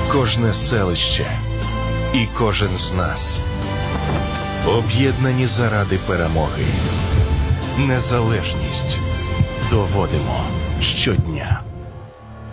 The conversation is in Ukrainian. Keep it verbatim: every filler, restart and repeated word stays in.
кожне селище і кожен з нас об'єднані заради перемоги. Незалежність доводимо щодня.